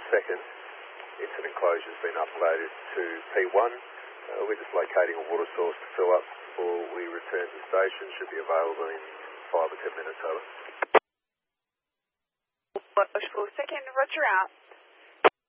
second. Instant enclosure has been uploaded to P1. We're just locating a water source to fill up before we return to the station. Should be available in 5 or 10 minutes, over. Bushville second, roger out.